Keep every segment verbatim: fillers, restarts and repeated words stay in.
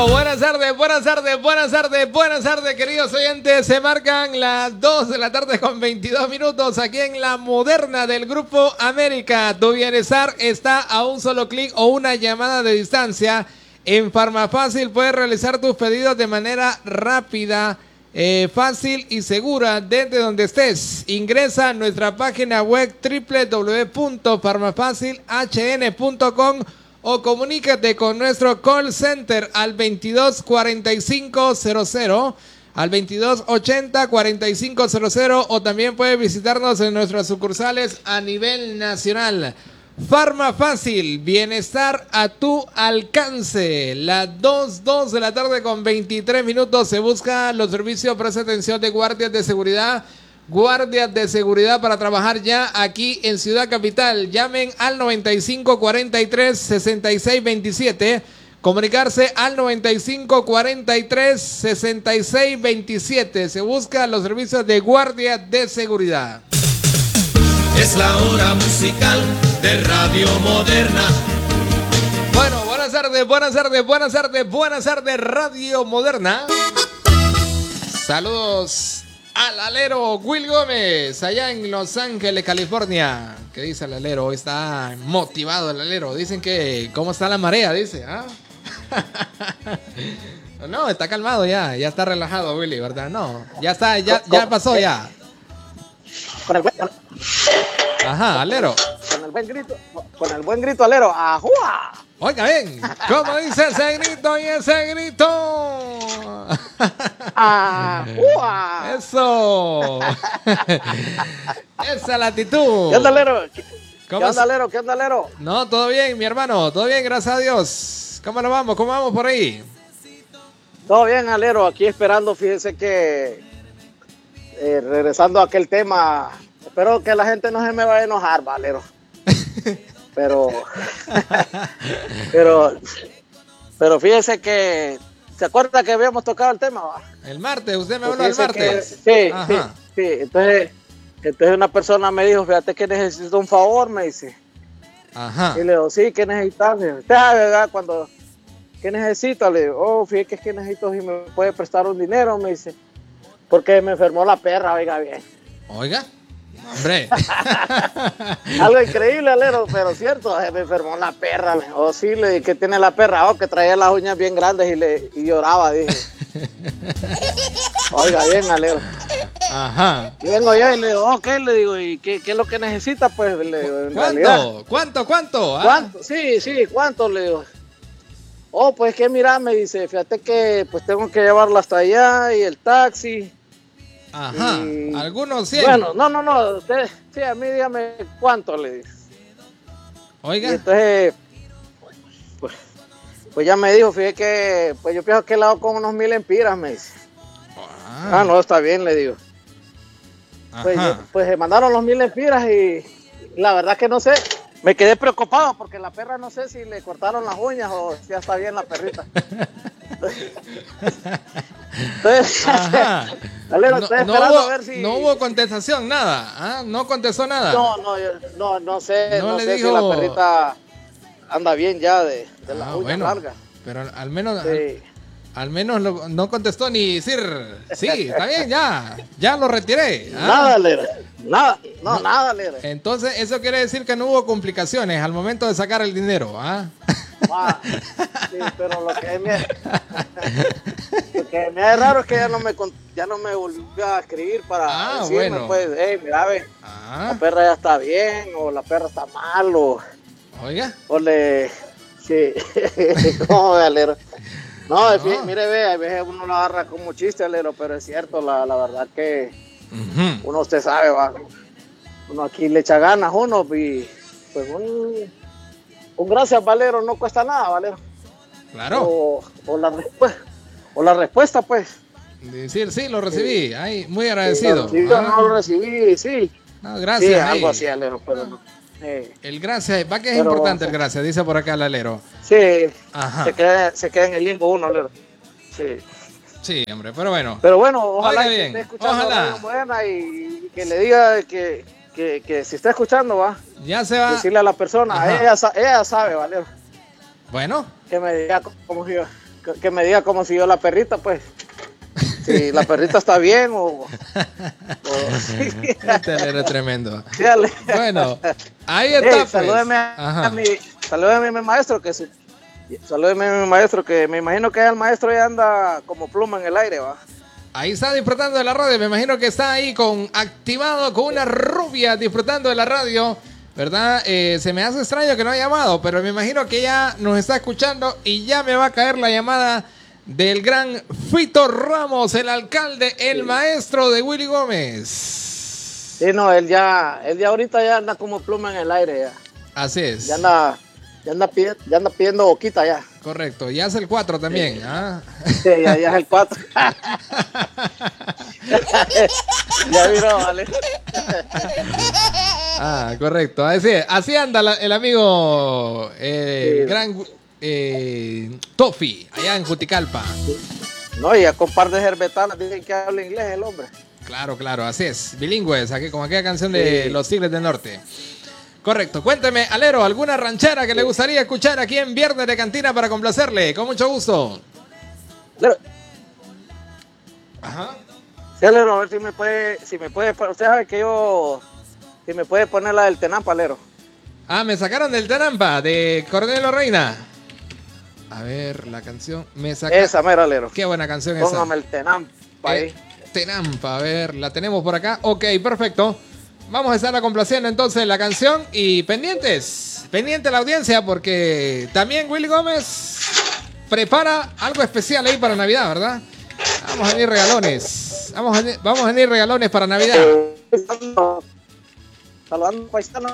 Bueno, buenas tardes, buenas tardes, buenas tardes, buenas tardes, queridos oyentes. Se marcan las dos de la tarde con veintidós minutos aquí en la Moderna del Grupo América. Tu bienestar está a un solo clic o una llamada de distancia. En Farmafácil puedes realizar tus pedidos de manera rápida, eh, fácil y segura desde donde estés. Ingresa a nuestra página web doble u doble u doble u punto farmafacil h n punto com o comunícate con nuestro call center al veintidós cuarenta y cinco cero cero, al veintidós ochenta cuarenta y cinco cero cero, o también puedes visitarnos en nuestras sucursales a nivel nacional. Farmafácil, bienestar a tu alcance. Las dos, dos de la tarde con veintitrés minutos. Se busca los servicios, presta atención de guardias de seguridad. Guardias de seguridad para trabajar ya aquí en Ciudad Capital. Llamen al noventa y cinco cuarenta y tres sesenta y seis veintisiete. Comunicarse al noventa y cinco cuarenta y tres sesenta y seis veintisiete. Se busca los servicios de guardia de seguridad. Es la hora musical de Radio Moderna. Bueno, buenas tardes, buenas tardes, buenas tardes, buenas tardes, Radio Moderna. Saludos al alero Will Gómez, allá en Los Ángeles, California. ¿Qué dice el alero? Hoy está motivado el alero. Dicen que, ¿cómo está la marea? Dice, ¿ah? No, está calmado ya, ya está relajado Willy, ¿verdad? No, ya está, ya, ya pasó ya. Con el buen, Ajá, alero. Con el buen grito, con el buen grito alero. ¡Ajúa! Oiga bien, ¿cómo dice ese grito y ese grito? ¡Ajúa! Eso. Esa latitud. ¿Qué onda, alero? ¿Qué, ¿Cómo ¿Qué onda, es? alero? ¿Qué onda, alero? No, todo bien, mi hermano, todo bien, gracias a Dios. ¿Cómo nos vamos? ¿Cómo vamos por ahí? Todo bien, alero. Aquí esperando, fíjense que eh, regresando a aquel tema, espero que la gente no se me vaya a enojar, valero. Pero, pero, pero fíjese que, ¿se acuerda que habíamos tocado el tema? Va? El martes, usted me Pues habló el fíjese que- martes. sí, Ajá. sí, sí. Entonces, entonces una persona me dijo, fíjate que necesito un favor, me dice. Ajá. Y le digo, sí, ¿qué necesitas? Me dijo, usted sabe, ¿verdad? Cuando, ¿qué necesito? Le digo, oh, fíjate que es que necesito, si me puede prestar un dinero, me dice. Porque me enfermó la perra, oiga bien. Oiga, hombre. Algo increíble, alero, pero cierto, me enfermó la perra. Me dijo, oh, sí, le dije, ¿qué tiene la perra? Oh, que traía las uñas bien grandes y, le, y lloraba, dije. Oiga bien, alero. Ajá. Y vengo yo y le digo, ok, le digo, ¿y qué, qué es lo que necesita? Pues le digo, en realidad. ¿Cuánto? ¿Cuánto? ¿Cuánto? ¿Ah? ¿Cuánto? Sí, sí, ¿cuánto? Le digo. Oh, pues que mira, me dice, fíjate que pues tengo que llevarla hasta allá y el taxi. Ajá. Y- Algunos cien. Bueno, no, no, no, usted, sí, a mí dígame cuánto, le dice. Y Oiga. entonces, pues, pues ya me dijo, fíjate que, pues yo pienso que le hago con unos mil empiras, me dice. Ah, no, está bien, le digo. Pues, Ajá. yo- pues se mandaron los mil empiras y la verdad que no sé, me quedé preocupado porque la perra no sé si le cortaron las uñas o si ya está bien la perrita. Entonces, Ajá. alero, No, estoy no esperando hubo, a ver si... no hubo contestación, nada. ¿Ah? No contestó nada. No, no, yo- no, no sé, No no, le sé dijo- si la perrita anda bien ya de, de las Ah, uñas bueno. largas. Pero al, al menos, Sí. al, al menos lo- no contestó ni decir, sí, está bien, ya, ya lo retiré. Ah. Nada, alero, nada, no, nada, alero. Entonces, eso quiere decir que no hubo complicaciones al momento de sacar el dinero, ¿ah? Ah, sí, pero lo que me, lo que me hace raro es que ya no me con- ya no me volvió a escribir para Ah, decirme, bueno. pues, hey, mira, ve, Ah, la perra ya está bien, o la perra está mal, o, oiga. o le, sí, no, alero. No, No. en fin, mire, ve, a veces uno lo agarra como chiste, alero, pero es cierto, la, la verdad que Ujú. uno, usted sabe, va, uno aquí le echa ganas, uno, y pues un, un gracias, Valero, no cuesta nada, Valero. Claro. O, o, la respuesta, o la respuesta, pues. Decir, sí, lo recibí. Ay, muy Sí, agradecido. lo recibí, yo Ah, no lo recibí, sí. no, Sí, gracias. ay. algo así, Alero, pero no. Eh, El gracias, va que es Pero- importante el gracias, dice por acá el alero. sí, Ajá. se queda, se queda en el limbo uno, Alero. Sí. Sí, hombre, pero bueno. Pero bueno, ojalá Oiga que bien, esté escuchando ojalá. Radio Moderna y que le diga que, que, que si está escuchando, va, Ya se va. decirle a la persona, Ajá. ella, sa- ella sabe, Valero, Bueno, que me diga cómo iba. que, que me diga cómo siguió la perrita, pues. Si la perrita está bien o... o Este alero es tremendo. Dígale. Bueno, ahí está. Hey, pues. salúdeme a, a mi, salúdeme a mi maestro, que su, salúdeme a mi maestro, que me imagino que el maestro ya anda como pluma en el aire, va. Ahí está disfrutando de la radio, me imagino que está ahí con activado con una rubia disfrutando de la radio, ¿verdad? Eh, se me hace extraño que no haya llamado, pero me imagino que ya nos está escuchando y ya me va a caer la llamada del gran Fito Ramos, el alcalde, el sí. maestro de Willy Gómez. Sí, no, él ya, él ya ahorita ya anda como pluma en el aire ya. Así es. Ya anda, ya anda, pide, ya anda pidiendo boquita ya. Correcto, ya es el cuatro también. Sí, ¿ah? Sí, ya, ya es el cuatro. Ya viró, vale. Ah, correcto. Así, así anda la, el amigo, eh, sí. gran eh, Tofi, allá en Juticalpa. No, y a compar de Herbetana dicen que habla inglés el hombre. Claro, claro, así es. Bilingües, aquí, como aquella canción de sí. Los Tigres del Norte. Correcto. Cuénteme, Alero, ¿alguna ranchera que sí. le gustaría escuchar aquí en Viernes de Cantina para complacerle? Con mucho gusto. Alero. Ajá. Sí, Alero, a ver si me puede, si me puede, usted sabe que yo, si me puede poner la del Tenampa, Alero. Ah, me sacaron del Tenampa, de Cornelio Reina. A ver, la canción, me sacaron. Esa, mera, Alero. Qué buena canción Póngame esa. Póngame el Tenampa ahí. Eh, Tenampa, a ver, la tenemos por acá. Ok, perfecto. Vamos a estar complaciendo entonces la canción y pendientes, pendiente la audiencia porque también Willy Gómez prepara algo especial ahí para Navidad, ¿verdad? Vamos a venir regalones, vamos a venir, vamos a venir regalones para Navidad. Saludando paisanos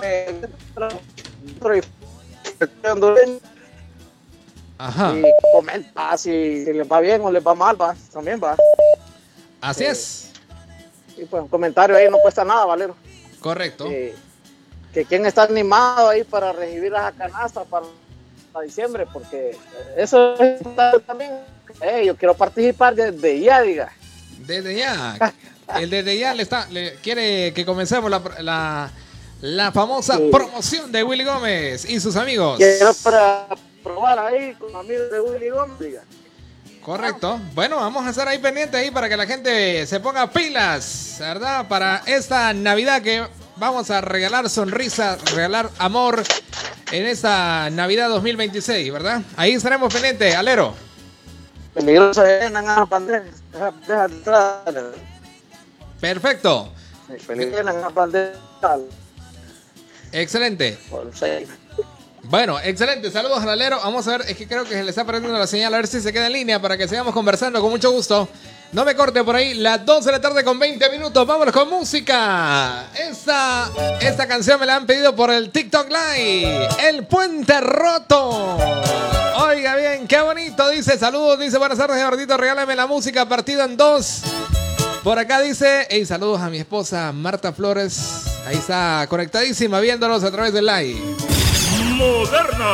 Ajá. Y comenta si, si les va bien o les va mal, va, también va. Así sí. es. Y pues un comentario ahí no cuesta nada, Valero. Correcto. Eh, que quién está animado ahí para recibir esa canasta para, para diciembre, porque eso es también. Eh, yo quiero participar desde ya, diga. Desde ya. El desde ya le está, le quiere que comencemos la, la, la famosa sí. promoción de Willy Gómez y sus amigos. Quiero para probar ahí con amigos de Willy Gómez, diga. Correcto. Bueno, vamos a estar ahí pendientes ahí para que la gente se ponga pilas, ¿verdad? Para esta Navidad que vamos a regalar sonrisas, regalar amor en esta Navidad dos mil veintiséis, ¿verdad? Ahí estaremos pendientes, Alero. Peligroso en la pandemia. Deja atrás. Perfecto. Peligroso en la pandemia. Excelente. Bueno, excelente. Saludos al Alero. Vamos a ver, es que creo que se le está perdiendo la señal. A ver si se queda en línea para que sigamos conversando con mucho gusto. No me corte por ahí. Las doce de la tarde con veinte minutos. Vámonos con música. Esta, esta canción me la han pedido por el TikTok Live. El Puente Roto. Oiga bien, qué bonito. Dice, saludos. Dice, buenas tardes, gordito. Regálame la música partido en dos. Por acá dice, hey, saludos a mi esposa Marta Flores. Ahí está conectadísima viéndonos a través del live. Moderna.